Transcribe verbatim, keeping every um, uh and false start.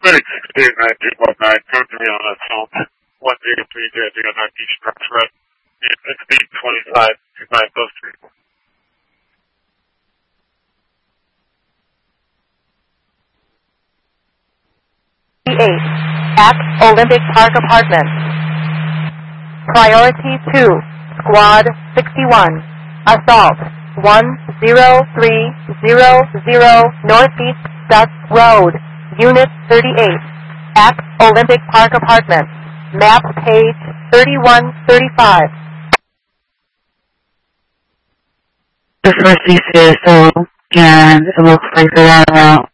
Medic sixteen nine two one nine, come to me on that phone. one zero three zero zero Northeast Expressway. sixteen twenty-five two five oh three. eight at Olympic Park Apartments. Priority two, Squad sixty-one. Assault one zero three zero zero Northeast Duck Road, Unit thirty-eight at Olympic Park Apartments. Map page thirty-one thirty-five. This is C C S O, and it looks like they're on route.